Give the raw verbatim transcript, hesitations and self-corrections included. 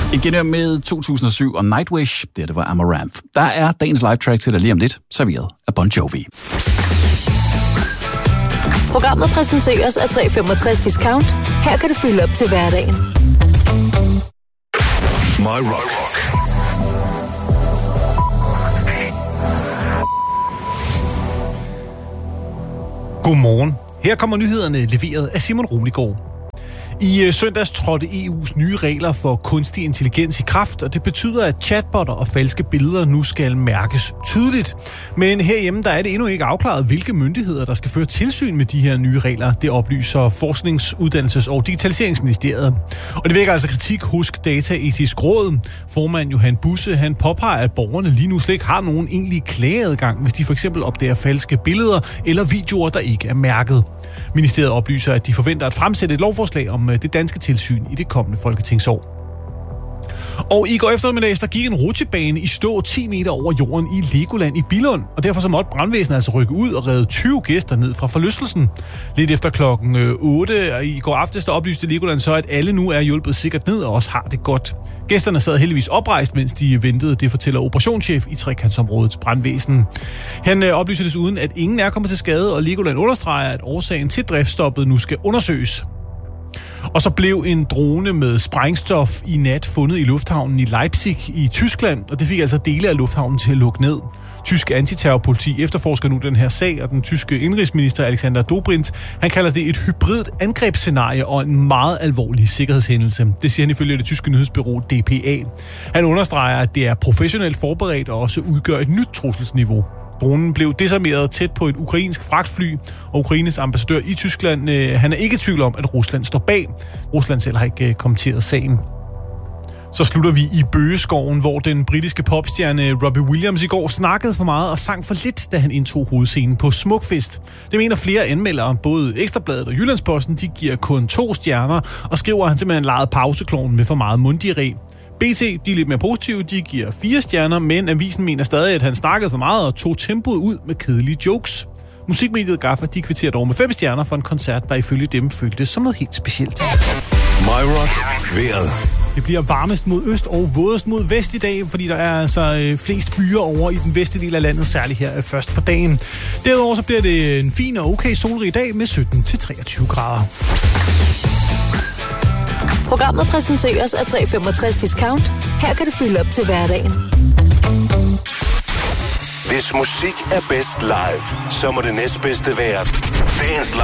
Igen med to tusind og syv og Nightwish, det, det var Amaranth. Der er dagens live track til dig lige om lidt, serveret af Bon Jovi. Programmet præsenteres af tre femogtres Discount. Her kan du fylde op til hverdagen. My Rock. Godmorgen. Her kommer nyhederne leveret af Simon Roligård. I søndags trådte E U's nye regler for kunstig intelligens i kraft, og det betyder, at chatbotter og falske billeder nu skal mærkes tydeligt. Men herhjemme der er det endnu ikke afklaret, hvilke myndigheder, der skal føre tilsyn med de her nye regler. Det oplyser Forsknings-, Uddannelses- og Digitaliseringsministeriet. Og det vækker altså kritik hos Dataetisk Råd. Formand Johan Busse, han påpeger, at borgerne lige nu slet ikke har nogen egentlig klageadgang, hvis de for eksempel opdager falske billeder eller videoer, der ikke er mærket. Ministeriet oplyser, at de forventer at fremsætte et lovforslag om det danske tilsyn i det kommende folketingsår. Og i går eftermiddags, der gik en rutsjebane i stå ti meter over jorden i Legoland i Billund, og derfor så måtte brandvæsenet altså rykke ud og redde tyve gæster ned fra forlystelsen. Lidt efter klokken otte i går aftes, der oplyste Legoland så, at alle nu er hjulpet sikkert ned og også har det godt. Gæsterne sad heldigvis oprejst, mens de ventede, det fortæller operationschef i trekantsområdets brandvæsen. Han oplyser desuden, at ingen er kommet til skade, og Legoland understreger, at årsagen til driftstoppet nu skal undersøges. Og så blev en drone med sprængstof i nat fundet i lufthavnen i Leipzig i Tyskland, og det fik altså dele af lufthavnen til at lukke ned. Tysk antiterrorpoliti efterforsker nu den her sag, og den tyske indrigsminister Alexander Dobrindt, han kalder det et hybrid angrebsscenarie og en meget alvorlig sikkerhedshændelse. Det siger han ifølge det tyske nyhedsbureau D P A. Han understreger, at det er professionelt forberedt og også udgør et nyt trusselsniveau. Dronen blev desarmeret tæt på et ukrainsk fragtfly, og Ukraines ambassadør i Tyskland, øh, han er ikke i tvivl om, at Rusland står bag. Rusland selv har ikke øh, kommenteret sagen. Så slutter vi i Bøgeskoven, hvor den britiske popstjerne Robbie Williams i går snakkede for meget og sang for lidt, da han indtog hovedscenen på Smukfest. Det mener flere anmeldere, både Ekstrabladet og Jyllandsposten, de giver kun to stjerner, og skriver, at han simpelthen legede pausekloven med for meget munddiarré. B T, de er lidt mere positive, de giver fire stjerner, men avisen mener stadig, at han snakkede for meget og tog tempoet ud med kedelige jokes. Musikmediet Gaffa, de kvitterer dog med fem stjerner for en koncert, der ifølge dem føltes som noget helt specielt. My Rock. Vejret. Det bliver varmest mod øst og vådest mod vest i dag, fordi der er altså flest byer over i den vestlige del af landet, særligt her først på dagen. Derudover så bliver det en fin og okay solrig dag med sytten til treogtyve grader. Programmet præsenteres af tre femogtres Discount. Her kan du fylde op til hverdagen. Hvis musik er bedst live, så må det næstbedste være dagens